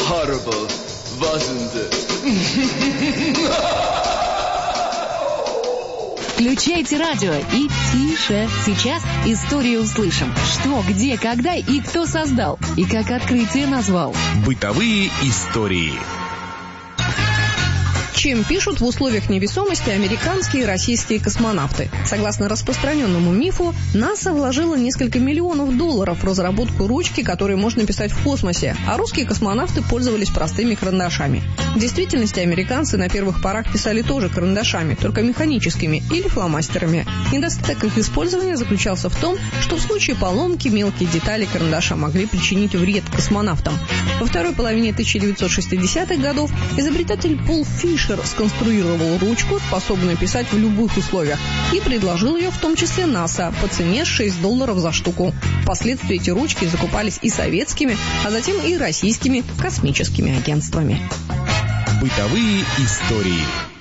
horrible, wasn't it? Включайте радио и тише. Сейчас историю услышим. Что, где, когда и кто создал. И как открытие назвал. Бытовые истории. Чем пишут в условиях невесомости американские и российские космонавты? Согласно распространенному мифу, НАСА вложила несколько миллионов долларов в разработку ручки, которой можно писать в космосе, а русские космонавты пользовались простыми карандашами. В действительности американцы на первых порах писали тоже карандашами, только механическими или фломастерами. Недостаток их использования заключался в том, что в случае поломки мелкие детали карандаша могли причинить вред космонавтам. Во второй половине 1960-х годов изобретатель Пол Фишер сконструировал ручку, способную писать в любых условиях, и предложил ее в том числе НАСА по цене $6 за штуку. Впоследствии эти ручки закупались и советскими, а затем и российскими космическими агентствами. Бытовые истории.